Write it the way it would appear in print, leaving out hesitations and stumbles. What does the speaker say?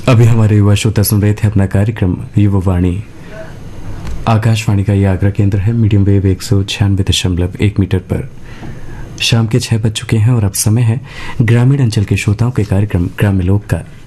अभी हमारे युवा श्रोता सुन रहे थे अपना कार्यक्रम युवावाणी। आकाशवाणी का यह आगरा केंद्र है। मीडियम वेव 196.1 मीटर पर शाम के 6 बज चुके हैं और अब समय है ग्रामीण अंचल के श्रोताओं के कार्यक्रम ग्राम्य लोक का।